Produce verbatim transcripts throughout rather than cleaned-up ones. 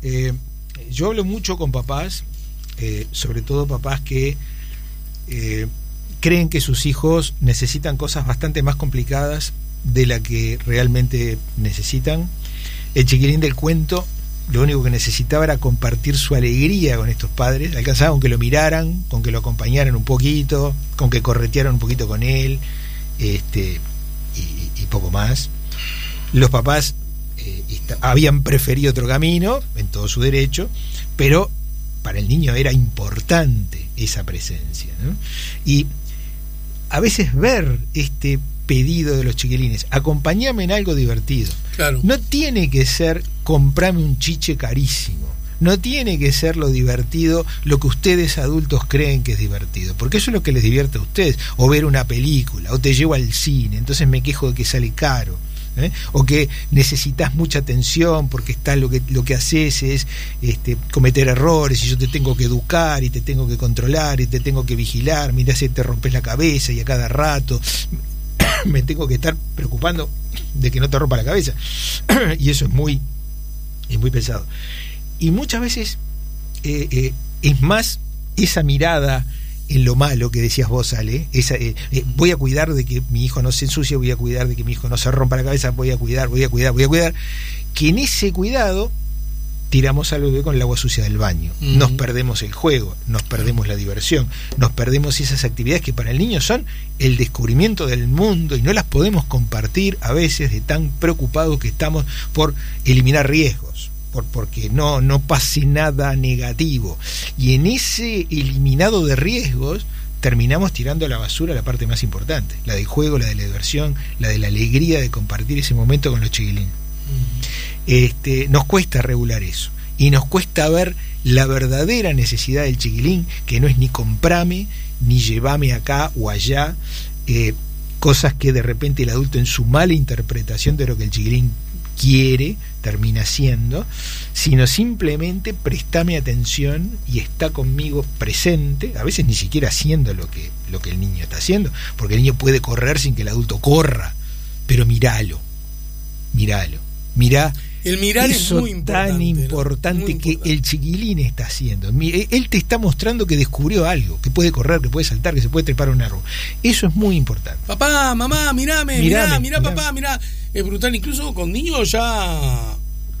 Eh, yo hablo mucho con papás, eh, sobre todo papás que eh, creen que sus hijos necesitan cosas bastante más complicadas de la que realmente necesitan. El chiquilín del cuento lo único que necesitaba era compartir su alegría con estos padres. Alcanzaba con que lo miraran, con que lo acompañaran un poquito, con que corretearan un poquito con él, este, y, y poco más. Los papás eh, habían preferido otro camino, en todo su derecho, pero para el niño era importante esa presencia, ¿no? Y a veces ver este pedido de los chiquilines, acompáñame en algo divertido. Claro. No tiene que ser comprame un chiche carísimo, no tiene que ser lo divertido, lo que ustedes adultos creen que es divertido, porque eso es lo que les divierte a ustedes, o ver una película, o te llevo al cine, entonces me quejo de que sale caro, ¿eh? O que necesitas mucha atención porque está lo que lo que haces es este, cometer errores y yo te tengo que educar y te tengo que controlar y te tengo que vigilar, mirá si te rompes la cabeza y a cada rato me tengo que estar preocupando de que no te rompa la cabeza y eso es muy es muy pesado y muchas veces eh, eh, es más esa mirada en lo malo que decías vos, Ale, esa, eh, eh, voy a cuidar de que mi hijo no se ensucie, voy a cuidar de que mi hijo no se rompa la cabeza, voy a cuidar, voy a cuidar, voy a cuidar, que en ese cuidado tiramos al bebé con el agua sucia del baño, uh-huh. Nos perdemos el juego, nos perdemos la diversión, nos perdemos esas actividades que para el niño son el descubrimiento del mundo y no las podemos compartir a veces de tan preocupados que estamos por eliminar riesgos, por, porque no, no pase nada negativo. Y en ese eliminado de riesgos terminamos tirando a la basura la parte más importante, la del juego, la de la diversión, la de la alegría de compartir ese momento con los chiquilines. Este, nos cuesta regular eso y nos cuesta ver la verdadera necesidad del chiquilín, que no es ni comprame ni llevame acá o allá, eh, cosas que de repente el adulto en su mala interpretación de lo que el chiquilín quiere termina siendo, sino simplemente préstame atención y está conmigo presente, a veces ni siquiera haciendo lo que, lo que el niño está haciendo, porque el niño puede correr sin que el adulto corra, pero míralo, míralo, mirá el mirar eso es muy importante, tan importante, ¿no? Muy que importante. El chiquilín está haciendo. Él te está mostrando que descubrió algo, que puede correr, que puede saltar, que se puede trepar a un árbol. Eso es muy importante. Papá, mamá, mirame, mirá, mirá, mirá, papá, mirá. Es brutal, incluso con niños ya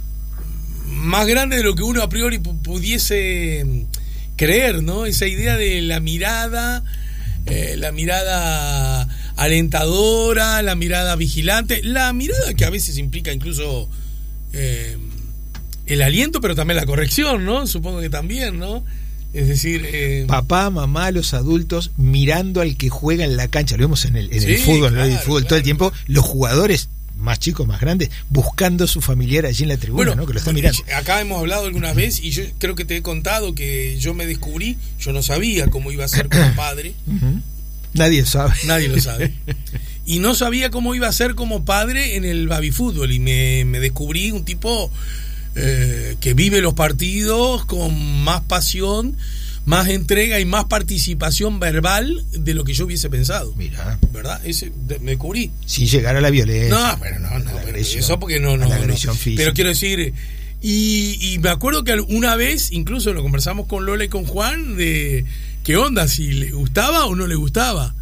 más grandes de lo que uno a priori pudiese creer, ¿no? Esa idea de la mirada, eh, la mirada alentadora, la mirada vigilante, la mirada que a veces implica incluso eh, el aliento, pero también la corrección, ¿no? Supongo que también, ¿no? Es decir, eh... papá, mamá, los adultos mirando al que juega en la cancha, lo vemos en el, en sí, el fútbol, claro, ¿no? El fútbol claro, todo el tiempo, claro. Los jugadores más chicos, más grandes, buscando a su familiar allí en la tribuna, bueno, ¿no? Que lo están mirando. Acá hemos hablado alguna vez y yo creo que te he contado que yo me descubrí, yo no sabía cómo iba a ser como padre. Uh-huh. Nadie sabe. Nadie lo sabe. Y no sabía cómo iba a ser como padre en el babifútbol y me, me descubrí un tipo eh, que vive los partidos con más pasión, más entrega y más participación verbal de lo que yo hubiese pensado. Mira, ¿verdad? Ese me descubrí. Sin llegar a la violencia. No, pero no, no, pero eso porque no, no, la agresión no. física. Pero quiero decir, y, y me acuerdo que una vez, incluso lo conversamos con Lola y con Juan de qué onda, si le gustaba o no le gustaba.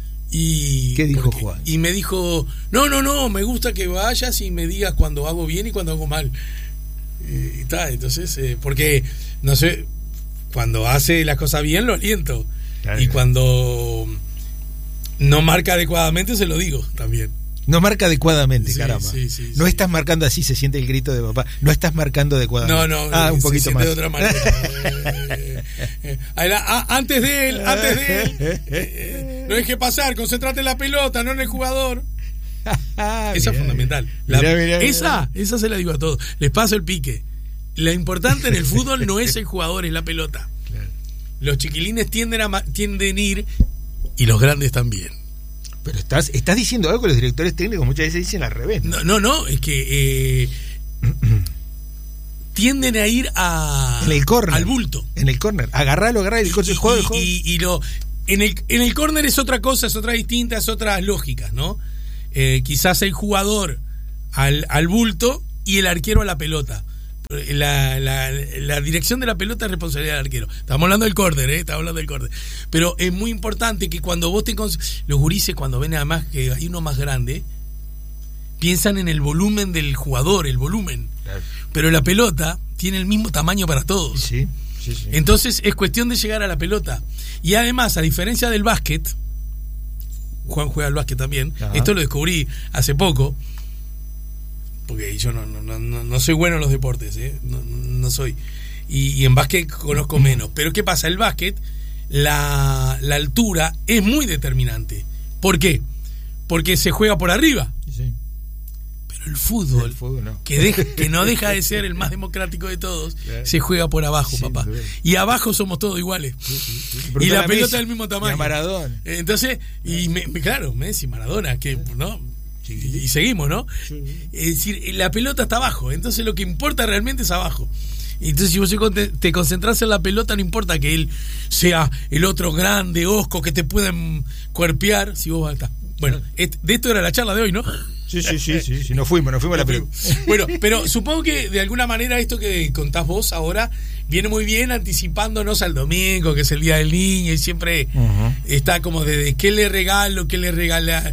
Y ¿qué dijo porque, Juan? Y me dijo, no, no, no, me gusta que vayas y me digas cuando hago bien y cuando hago mal. Y, y tal, entonces, eh, porque, no sé, cuando hace las cosas bien lo aliento. Claro. Y cuando no marca adecuadamente se lo digo también. No marca adecuadamente, sí, caramba. Sí, sí, no sí. Estás marcando así, se siente el grito de papá. No estás marcando adecuadamente. No, no. Ah, un poquito se más. De otra manera. eh, eh, eh, antes de él, antes de él. Eh, eh, no deje pasar, concéntrate en la pelota, no en el jugador. Ah, esa mirá, es fundamental. La, mirá, mirá, esa, mirá. esa se la digo a todos. Les paso el pique. Lo importante en el fútbol no es el jugador, es la pelota. Claro. Los chiquilines tienden a tienden a ir y los grandes también. Pero estás estás diciendo algo que los directores técnicos muchas veces dicen al revés. No, no, no, es que eh, tienden a ir a en el córner, al bulto. En el córner, agarrarlo, agarrar el coche, el juego, el juego. Y, y, y lo en el en el córner es otra cosa, es otra distinta, es otras lógicas, ¿no? Eh, quizás el jugador al, al bulto y el arquero a la pelota. La, la, la dirección de la pelota es responsabilidad del arquero. Estamos hablando del córner, ¿eh? Estamos hablando del córner. Pero es muy importante que cuando vos te... Los gurises, cuando ven además que hay uno más grande, piensan en el volumen del jugador, el volumen. Claro. Pero la pelota tiene el mismo tamaño para todos. Sí, sí, sí. Entonces es cuestión de llegar a la pelota. Y además, a diferencia del básquet, Juan juega al básquet también. Ajá. Esto lo descubrí hace poco, porque yo no, no, no, no soy bueno en los deportes, ¿eh? no, no soy. Y, y en básquet conozco menos. Pero ¿qué pasa? El básquet, la, la altura es muy determinante. ¿Por qué? Porque se juega por arriba. Sí. Pero el fútbol, el fútbol no. Que, deja, que no deja de ser el más democrático de todos, claro. Se juega por abajo, sí, papá. Y abajo somos todos iguales. Sí, sí, sí. Y la pelota Messi, del mismo tamaño. Y a Maradona. Entonces, y me, claro, Messi, Maradona, que, ¿no? Y, y seguimos, ¿no? Sí. Es decir, la pelota está abajo. Entonces lo que importa realmente es abajo. Entonces si vos te concentrás en la pelota, no importa que él sea el otro grande, osco, que te pueden cuerpear, si vos estás. Bueno, de esto era la charla de hoy, ¿no? Sí, sí, sí, sí, sí, nos fuimos, nos fuimos a la pelota. Bueno, pero supongo que de alguna manera esto que contás vos ahora viene muy bien anticipándonos al domingo, que es el Día del Niño, y siempre uh-huh. está como de qué le regalo, qué le regala,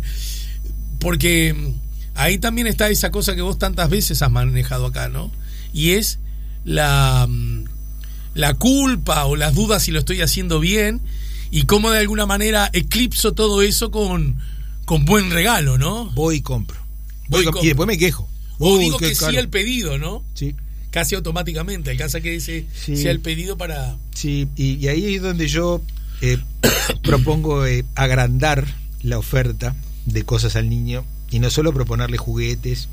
porque ahí también está esa cosa que vos tantas veces has manejado acá, ¿no? Y es la, la culpa o las dudas si lo estoy haciendo bien, y cómo de alguna manera eclipso todo eso con, con buen regalo, ¿no? Voy y compro. Voy y, y después me quejo. O Uy, digo que caro. Sí al pedido, ¿no? Sí. Casi automáticamente, alcanza que ese sí. sea el pedido para... Sí, y, y ahí es donde yo eh, propongo eh, agrandar la oferta de cosas al niño, y no solo proponerle juguetes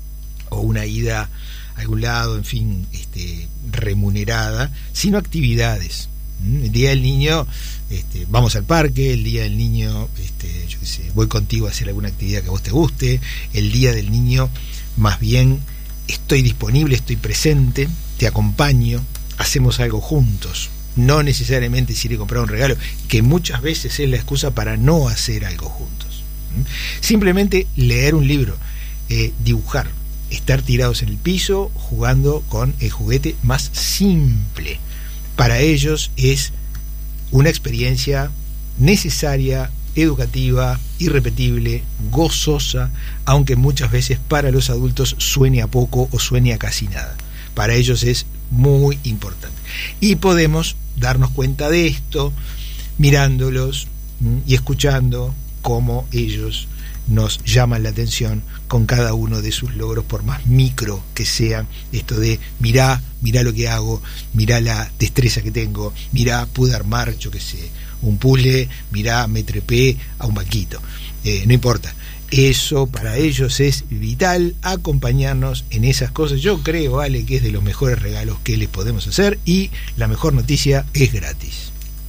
o una ida a algún lado, en fin, este, remunerada, sino actividades. El día del niño, este, vamos al parque. El día del niño, este, yo qué sé, voy contigo a hacer alguna actividad que a vos te guste. El día del niño, más bien, estoy disponible, estoy presente, te acompaño, hacemos algo juntos. No necesariamente es ir a comprar un regalo, que muchas veces es la excusa para no hacer algo juntos. Simplemente leer un libro, eh, dibujar, estar tirados en el piso jugando con el juguete más simple. Para ellos es una experiencia necesaria, educativa, irrepetible, gozosa, aunque muchas veces para los adultos suene a poco o suene a casi nada. Para ellos es muy importante. Y podemos darnos cuenta de esto mirándolos ¿m? y escuchando cómo ellos nos llaman la atención con cada uno de sus logros, por más micro que sean. Esto de mirá, mirá lo que hago, mirá la destreza que tengo, mirá, pude armar, yo qué sé, un puzzle, mirá, me trepé a un banquito. Eh, no importa. Eso para ellos es vital, acompañarnos en esas cosas. Yo creo, Ale, que es de los mejores regalos que les podemos hacer, y la mejor noticia es gratis.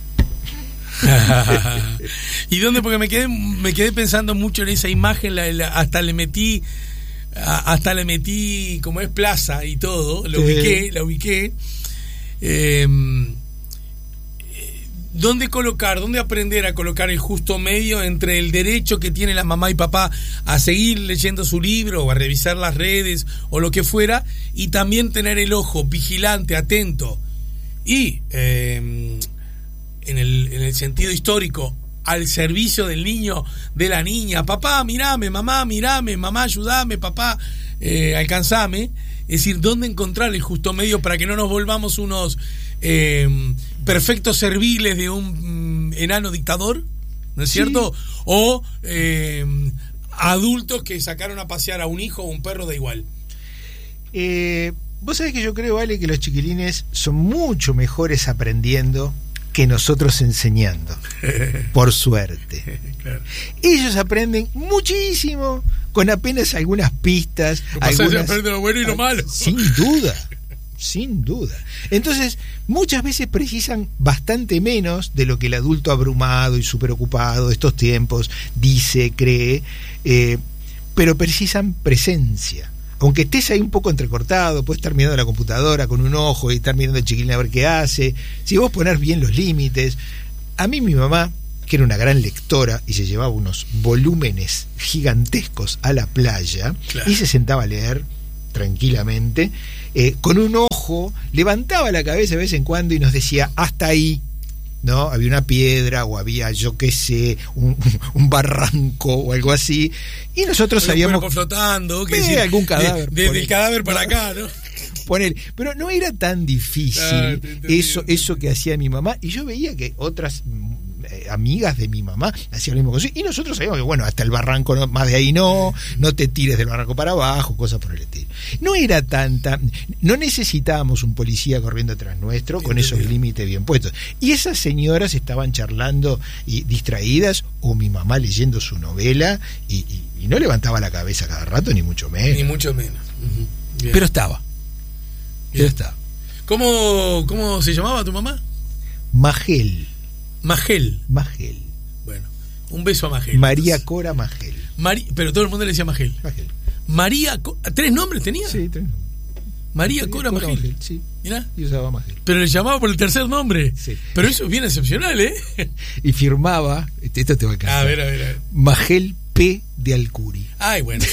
¿Y dónde? Porque me quedé me quedé pensando mucho en esa imagen, la, la, hasta le metí hasta le metí como es plaza y todo, lo sí. ubiqué, la ubiqué. Eh, ¿Dónde colocar, dónde aprender a colocar el justo medio entre el derecho que tiene la mamá y papá a seguir leyendo su libro o a revisar las redes o lo que fuera, y también tener el ojo vigilante, atento y eh, en el, en el sentido histórico, al servicio del niño, de la niña? Papá, mirame, mamá, mirame, mamá, ayúdame, papá, eh, alcanzame. Es decir, ¿dónde encontrar el justo medio para que no nos volvamos unos eh, perfectos serviles de un mm, enano dictador? ¿No es cierto? Sí. O eh, adultos que sacaron a pasear a un hijo o un perro, da igual. Eh, vos sabés que yo creo, Ale, que los chiquilines son mucho mejores aprendiendo que nosotros enseñando, por suerte. Claro. Ellos aprenden muchísimo con apenas algunas pistas. Algunas, se aprende lo bueno y lo malo. Sin duda, sin duda. Entonces, muchas veces precisan bastante menos de lo que el adulto abrumado y superocupado de estos tiempos dice, cree, eh, pero precisan presencia. Aunque estés ahí un poco entrecortado, puedes estar mirando la computadora con un ojo y estar mirando al chiquilín a ver qué hace. Si vos ponés bien los límites. A mí mi mamá, que era una gran lectora y se llevaba unos volúmenes gigantescos a la playa, claro, y se sentaba a leer, tranquilamente, eh, con un ojo, levantaba la cabeza de vez en cuando y nos decía, hasta ahí, ¿no? Había una piedra o había, yo qué sé, un, un barranco o algo así, y nosotros sabíamos... flotando, que eh, decir, algún cadáver. De, desde el cadáver para acá, ¿no? Poner, pero no era tan difícil ah, te, te, eso, te, eso que hacía mi mamá, y yo veía que otras eh, amigas de mi mamá hacían lo mismo, y nosotros sabíamos que bueno, hasta el barranco no, más de ahí no, no te tires del barranco para abajo, cosas por el estilo. No era tanta, no necesitábamos un policía corriendo atrás nuestro con esos límites bien puestos, y esas señoras estaban charlando y distraídas, o mi mamá leyendo su novela, y, y, y no levantaba la cabeza cada rato, ni mucho menos, ni mucho menos. Uh-huh. Pero estaba. Ya está. ¿Cómo, ¿Cómo se llamaba tu mamá? Magel. Magel. Magel. Bueno, un beso a Magel. María entonces. Cora Magel. Mari, pero todo el mundo le decía Magel. Magel. María, ¿tres nombres tenía? Sí, tres nombres. María, María Cora, Cora Magel. Magel. Sí. Mirá. Y usaba Magel. Pero le llamaba por el tercer nombre. Sí. Pero eso es bien excepcional, ¿eh? Y firmaba, esto te va a encantar. A ver, a ver, a ver. Magel P. de Alcuri. Ay, bueno.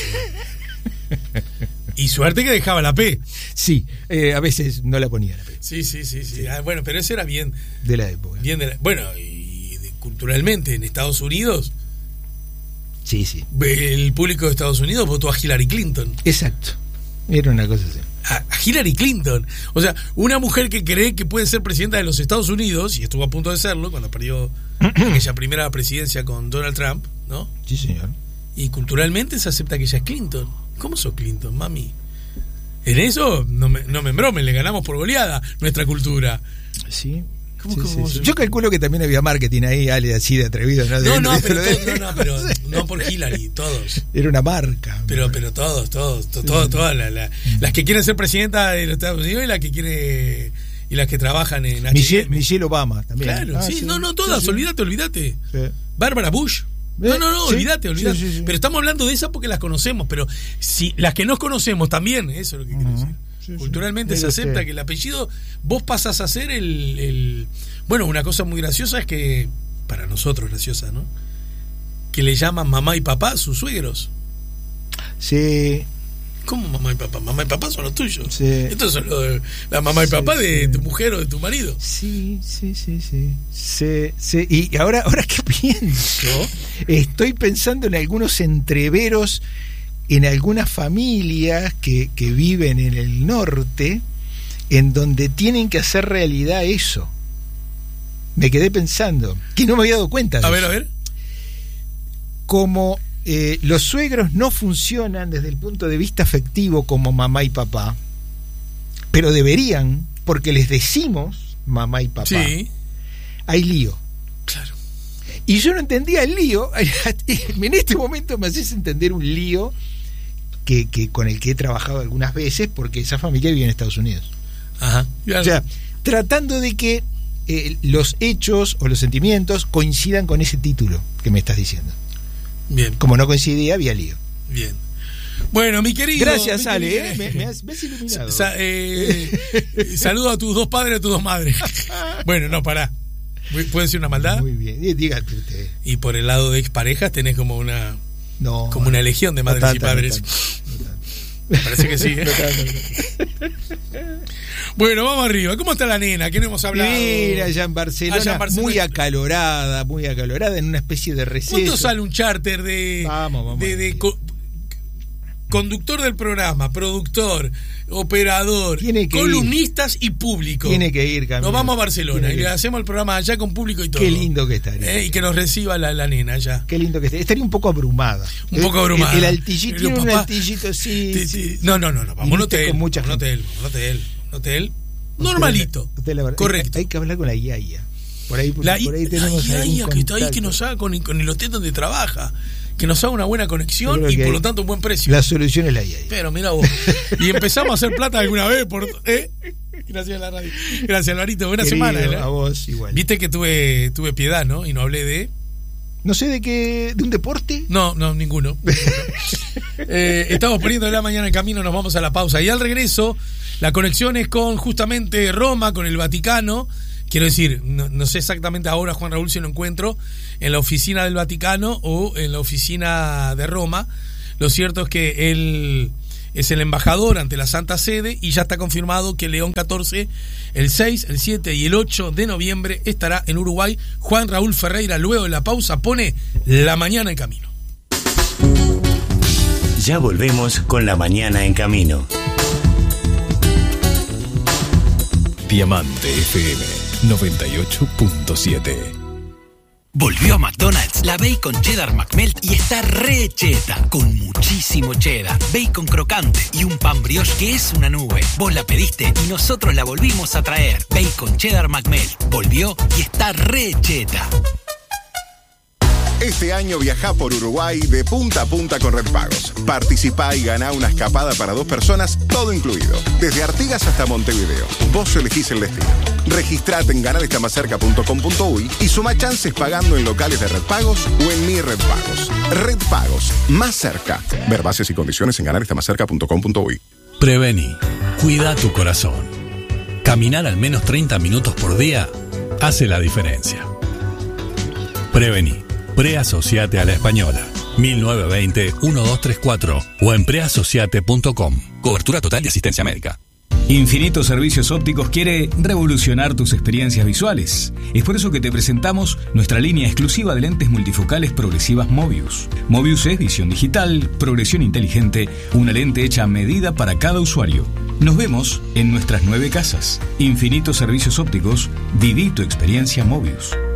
Y suerte que dejaba la P. Sí, eh, a veces no la ponía la P. Sí, sí, sí, sí. Ah, bueno, pero eso era bien de la época. Bien de la, bueno, y de, culturalmente en Estados Unidos. Sí, sí. El público de Estados Unidos votó a Hillary Clinton. Exacto. Era una cosa así. A, a Hillary Clinton. O sea, una mujer que cree que puede ser presidenta de los Estados Unidos, y estuvo a punto de serlo cuando perdió aquella primera presidencia con Donald Trump, ¿no? Sí, señor. Y culturalmente se acepta que ella es Clinton. ¿Cómo sos Clinton, mami? En eso no me, no me embromen, le ganamos por goleada nuestra cultura. Sí. ¿Cómo, sí, cómo sí, sí. Yo calculo que también había marketing ahí, Ale, así de atrevido. No, no, de, no, de, pero, de, todo, no, no, pero no por Hillary, todos. Era una marca. Pero, pero todos, todos, to, todos, todas la, la, las que quieren ser presidenta de los Estados Unidos y las que quiere y las que trabajan en H and M. Michelle, Michelle Obama también. Claro, ah, sí, sí, no, no, todas, sí, sí. olvídate, olvídate. Sí. Bárbara Bush. No, no, no, sí, olvídate, olvídate. Sí, sí, sí. Pero estamos hablando de esas porque las conocemos, pero si las que nos conocemos también, eso es lo que uh-huh. quiero decir. Sí, culturalmente sí. se acepta que el apellido, vos pasas a ser el, el... Bueno, una cosa muy graciosa es que, para nosotros graciosa, ¿no? Que le llaman mamá y papá a sus suegros. Sí. ¿Cómo mamá y papá? Mamá y papá son los tuyos. Sí. Estos son los de la mamá y sí, papá de sí. tu mujer o de tu marido. Sí, sí, sí, sí. sí, sí. Y ahora, ahora que pienso, estoy pensando en algunos entreveros en algunas familias que, que viven en el norte, en donde tienen que hacer realidad eso. Me quedé pensando, que no me había dado cuenta de A eso. ver, a ver. Como eh, los suegros no funcionan desde el punto de vista afectivo como mamá y papá, pero deberían, porque les decimos mamá y papá, sí. hay lío. Claro. Y yo no entendía el lío. En este momento me haces entender un lío que, que con el que he trabajado algunas veces, porque esa familia vive en Estados Unidos. Ajá. Claro. O sea, tratando de que eh, los hechos o los sentimientos coincidan con ese título que me estás diciendo. Bien. Como no coincidía, había lío. Bien. Bueno, mi querido. Gracias, mi Ale. querido, ¿eh? Me, me, has, me has iluminado. Sa- eh, saludo a tus dos padres y a tus dos madres. Bueno, no, pará. ¿Puede ser una maldad? Muy bien. Dígate usted. Y por el lado de exparejas tenés como una. No. Como una legión de madres no tanto, y padres. No tanto, no tanto. Me parece que sí, ¿eh? No tanto, no. Bueno, vamos arriba. ¿Cómo está la nena? ¿Qué no hemos hablado? Mira, allá en Barcelona, Allá en Barcelona. muy acalorada, muy acalorada, en una especie de receso. ¿Cuánto sale un charter de, vamos, vamos de, de co- conductor del programa, productor, operador, columnistas ir. y público? Tiene que ir, Camilo. Nos vamos a Barcelona y que... le hacemos el programa allá con público y todo. Qué lindo que estaría. ¿Eh? Y que nos reciba la, la nena allá. Qué lindo que estaría. Estaría un poco abrumada. Un poco abrumada. El, el altillito, Pero, tiene papá, un altillito, sí, te, te, sí. No, no, no, no. Vamos a un hotel. Con mucha un hotel, un hotel, un hotel. Normalito. Usted, usted correcto. Hay, hay que hablar con la Yaya. Por ahí, por, la, por ahí tenemos la Yaya que está ahí, contacto. que nos haga con, con el hotel donde trabaja. Que nos haga una buena conexión y por lo tanto un buen precio. La solución es la Yaya. Pero mira vos. Y empezamos a hacer plata alguna vez por. ¿eh? Gracias a la radio. Gracias, Alvarito. Buena Querido, semana. ¿eh? A vos igual. Viste que tuve, tuve piedad, ¿no? Y no hablé de. No sé de qué. ¿De un deporte? No, no, ninguno. eh, estamos poniendo la mañana en camino, nos vamos a la pausa. Y al regreso, la conexión es con justamente Roma, con el Vaticano. Quiero decir, no, no sé exactamente ahora, Juan Raúl, si lo encuentro en la oficina del Vaticano o en la oficina de Roma. Lo cierto es que él es el embajador ante la Santa Sede, y ya está confirmado que León catorce, el seis, el siete y el ocho de noviembre estará en Uruguay. Juan Raúl Ferreira, luego de la pausa, pone La Mañana en Camino. Ya volvemos con La Mañana en Camino. Diamante F M noventa y ocho punto siete. Volvió a McDonald's la Bacon Cheddar McMelt y está re cheta, con muchísimo cheddar, bacon crocante y un pan brioche que es una nube. Vos la pediste y nosotros la volvimos a traer. Bacon Cheddar McMelt volvió y está re cheta. Este año viajá por Uruguay de punta a punta con Red Pagos. Participá y ganá una escapada para dos personas, todo incluido. Desde Artigas hasta Montevideo. Vos elegís el destino. Registrate en ganar está más cerca punto com punto uy y suma chances pagando en locales de Red Pagos o en Mi Red Pagos. Red Pagos, más cerca. Ver bases y condiciones en ganar está más cerca punto com punto uy. Prevení. Cuida tu corazón. Caminar al menos treinta minutos por día hace la diferencia. Prevení. Preasociate a la Española. mil novecientos veinte, doce treinta y cuatro o en preasociate punto com. Cobertura total de asistencia médica. Infinito Servicios Ópticos quiere revolucionar tus experiencias visuales. Es por eso que te presentamos nuestra línea exclusiva de lentes multifocales progresivas Mobius. Mobius es visión digital, progresión inteligente, una lente hecha a medida para cada usuario. Nos vemos en nuestras nueve casas. Infinito Servicios Ópticos, viví tu experiencia Mobius.